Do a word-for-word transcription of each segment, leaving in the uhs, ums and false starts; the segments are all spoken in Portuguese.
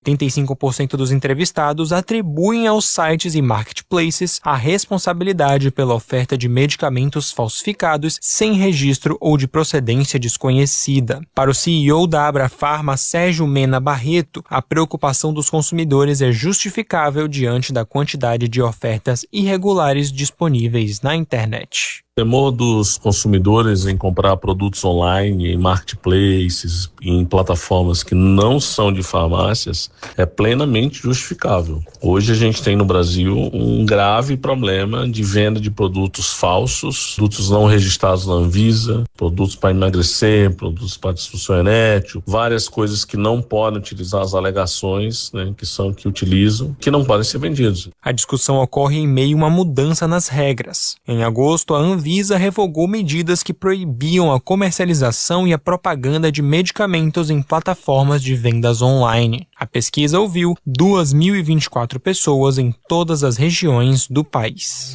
oitenta e cinco por cento dos entrevistados atribuem aos sites e marketplaces a responsabilidade pela oferta de medicamentos falsificados sem registro ou de procedência desconhecida. Para o C E O da Abrafarma, Sérgio Mena Barreto, a preocupação dos consumidores é justificável diante da quantidade de ofertas irregulares disponíveis na internet. O temor dos consumidores em comprar produtos online, em marketplaces, em plataformas que não são de farmácias, é plenamente justificável. Hoje a gente tem no Brasil um grave problema de venda de produtos falsos, produtos não registrados na Anvisa, produtos para emagrecer, produtos para disfunção erétil, várias coisas que não podem utilizar as alegações, né, que são que utilizam, que não podem ser vendidos. A discussão ocorre em meio a uma mudança nas regras. Em agosto, a Anvisa Anvisa revogou medidas que proibiam a comercialização e a propaganda de medicamentos em plataformas de vendas online. A pesquisa ouviu duas mil e vinte e quatro pessoas em todas as regiões do país.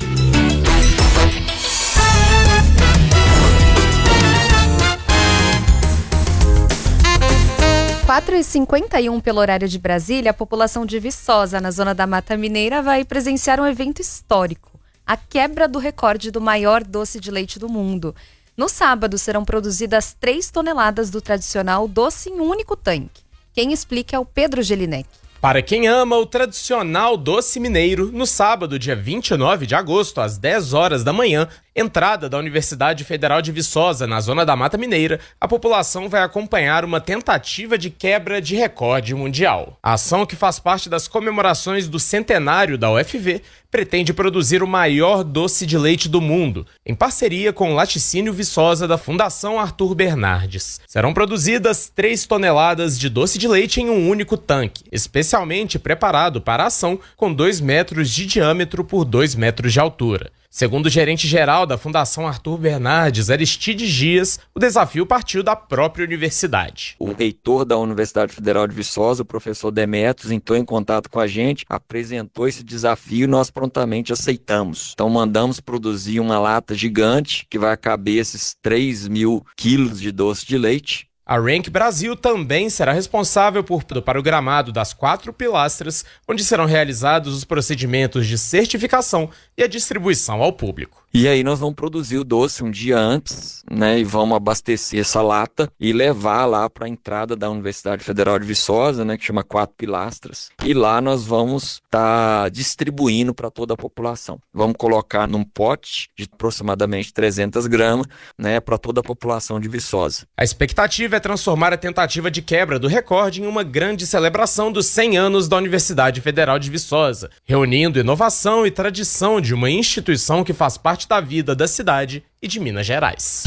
quatro e cinquenta e um pelo horário de Brasília, a população de Viçosa, na zona da Mata Mineira, vai presenciar um evento histórico. A quebra do recorde do maior doce de leite do mundo. No sábado, serão produzidas três toneladas do tradicional doce em um único tanque. Quem explica é o Pedro Gelinek. Para quem ama o tradicional doce mineiro, no sábado, dia vinte e nove de agosto, às dez horas da manhã, entrada da Universidade Federal de Viçosa, na zona da Mata Mineira, a população vai acompanhar uma tentativa de quebra de recorde mundial. A ação, que faz parte das comemorações do centenário da U F V, pretende produzir o maior doce de leite do mundo, em parceria com o Laticínio Viçosa da Fundação Arthur Bernardes. Serão produzidas três toneladas de doce de leite em um único tanque, especialmente preparado para a ação, com dois metros de diâmetro por dois metros de altura. Segundo o gerente-geral da Fundação Arthur Bernardes, Aristides Dias, o desafio partiu da própria universidade. O reitor da Universidade Federal de Viçosa, o professor Demetrios, entrou em contato com a gente, apresentou esse desafio e nós prontamente aceitamos. Então mandamos produzir uma lata gigante que vai caber esses três mil quilos de doce de leite. A Rank Brasil também será responsável por, para o gramado das quatro pilastras, onde serão realizados os procedimentos de certificação e a distribuição ao público. E aí nós vamos produzir o doce um dia antes, né, e vamos abastecer essa lata e levar lá para a entrada da Universidade Federal de Viçosa, né, que chama Quatro Pilastras. E lá nós vamos estar tá distribuindo para toda a população. Vamos colocar num pote de aproximadamente trezentas gramas, né, para toda a população de Viçosa. A expectativa é transformar a tentativa de quebra do recorde em uma grande celebração dos cem anos da Universidade Federal de Viçosa, reunindo inovação e tradição de uma instituição que faz parte da vida da cidade e de Minas Gerais.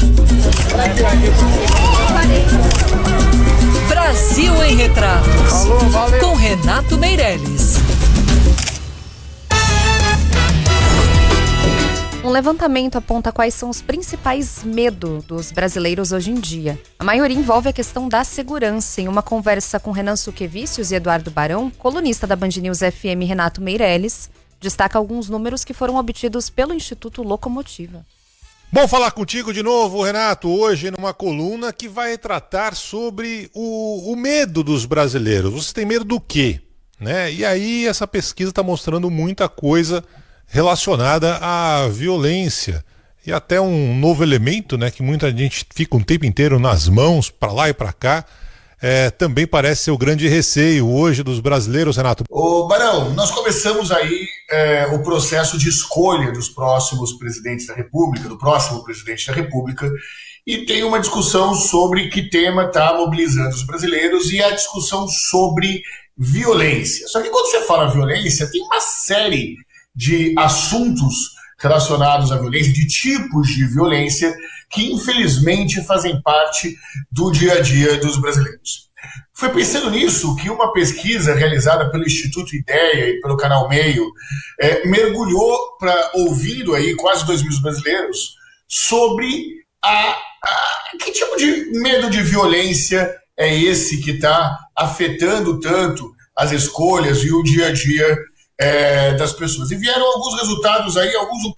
Brasil em Retratos, Alô, com Renato Meirelles. Um levantamento aponta quais são os principais medos dos brasileiros hoje em dia. A maioria envolve a questão da segurança. Em uma conversa com Renan Suquevicius e Eduardo Barão, colunista da Band News F M Renato Meirelles destaca alguns números que foram obtidos pelo Instituto Locomotiva. Bom falar contigo de novo, Renato, hoje numa coluna que vai tratar sobre o, o medo dos brasileiros. Você tem medo do quê? Né? E aí essa pesquisa está mostrando muita coisa relacionada à violência e até um novo elemento, né, que muita gente fica um tempo inteiro nas mãos, para lá e para cá. É, também parece ser o grande receio hoje dos brasileiros, Renato. Ô Barão, nós começamos aí é, o processo de escolha dos próximos presidentes da República, do próximo presidente da República, e tem uma discussão sobre que tema está mobilizando os brasileiros e a discussão sobre violência. Só que quando você fala violência, tem uma série de assuntos relacionados à violência, de tipos de violência que infelizmente fazem parte do dia a dia dos brasileiros. Foi pensando nisso que uma pesquisa realizada pelo Instituto Ideia e pelo Canal Meio é, mergulhou para ouvindo aí quase dois mil brasileiros sobre a, a, que tipo de medo de violência é esse que está afetando tanto as escolhas e o dia a dia é, das pessoas. E vieram alguns resultados aí, alguns